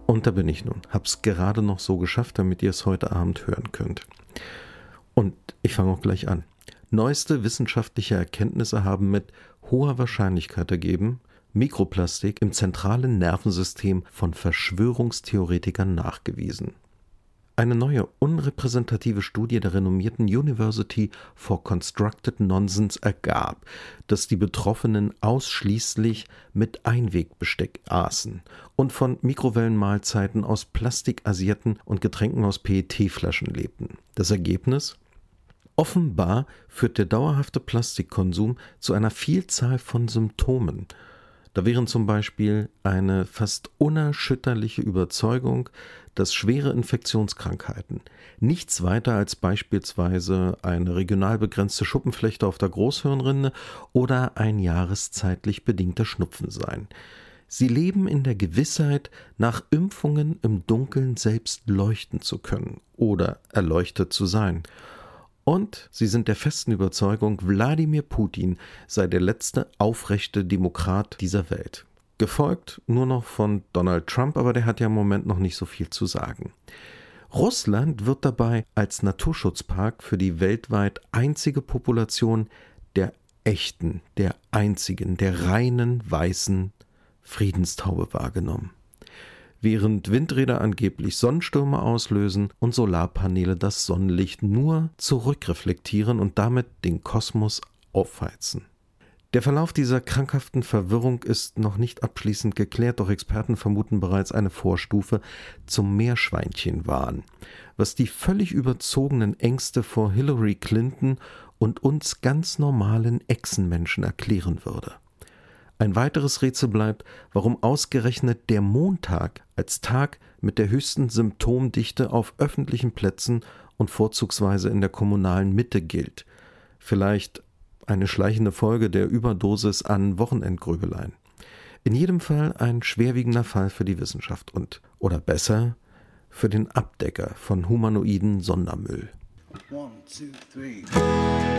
Und da bin ich nun. Hab's gerade noch so geschafft, damit ihr es heute Abend hören könnt. Und ich fange auch gleich an. Neueste wissenschaftliche Erkenntnisse haben mit hoher Wahrscheinlichkeit ergeben, Mikroplastik im zentralen Nervensystem von Verschwörungstheoretikern nachgewiesen. Eine neue, unrepräsentative Studie der renommierten University for Constructed Nonsense ergab, dass die Betroffenen ausschließlich mit Einwegbesteck aßen und von Mikrowellenmahlzeiten aus Plastikassierten und Getränken aus PET-Flaschen lebten. Das Ergebnis? Offenbar führt der dauerhafte Plastikkonsum zu einer Vielzahl von Symptomen. Da wären zum Beispiel eine fast unerschütterliche Überzeugung, dass schwere Infektionskrankheiten nichts weiter als beispielsweise eine regional begrenzte Schuppenflechte auf der Großhirnrinde oder ein jahreszeitlich bedingter Schnupfen seien. Sie leben in der Gewissheit, nach Impfungen im Dunkeln selbst leuchten zu können oder erleuchtet zu sein. Und sie sind der festen Überzeugung, Wladimir Putin sei der letzte aufrechte Demokrat dieser Welt. Gefolgt nur noch von Donald Trump, aber der hat ja im Moment noch nicht so viel zu sagen. Russland wird dabei als Naturschutzpark für die weltweit einzige Population der echten, der einzigen, der reinen, weißen Friedenstaube wahrgenommen. Während Windräder angeblich Sonnenstürme auslösen und Solarpaneele das Sonnenlicht nur zurückreflektieren und damit den Kosmos aufheizen. Der Verlauf dieser krankhaften Verwirrung ist noch nicht abschließend geklärt, doch Experten vermuten bereits eine Vorstufe zum Meerschweinchenwahn, was die völlig überzogenen Ängste vor Hillary Clinton und uns ganz normalen Echsenmenschen erklären würde. Ein weiteres Rätsel bleibt, warum ausgerechnet der Montag als Tag mit der höchsten Symptomdichte auf öffentlichen Plätzen und vorzugsweise in der kommunalen Mitte gilt. Vielleicht eine schleichende Folge der Überdosis an Wochenendgrübeleien. In jedem Fall ein schwerwiegender Fall für die Wissenschaft oder besser, für den Abdecker von humanoiden Sondermüll. 1, 2, 3